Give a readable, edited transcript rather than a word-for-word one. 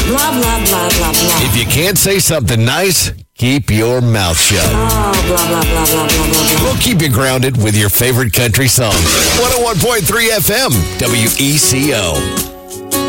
Blah, blah, blah, blah, blah. If you can't say something nice, keep your mouth shut. Oh, blah, blah, blah, blah, blah, blah, blah. We'll keep you grounded with your favorite country songs. 101.3 FM, WECO.